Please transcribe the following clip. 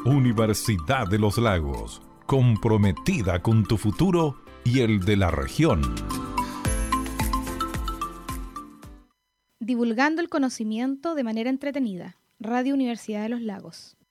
Universidad de los Lagos, comprometida con tu futuro y el de la región. Divulgando el conocimiento de manera entretenida. Radio Universidad de los Lagos.